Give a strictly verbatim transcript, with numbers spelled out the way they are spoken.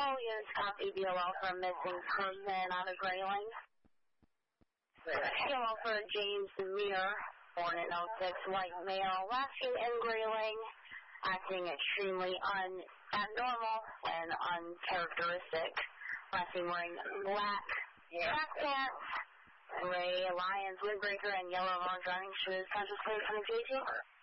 units copy B O L for a missing person on a Grayling. Hello for James Muir, born in oh six, white male, last name in Grayling, acting extremely un abnormal and uncharacteristic. Last name wearing black track pants, gray Lions windbreaker, and yellow long driving shoes. Conscious plate from the J T.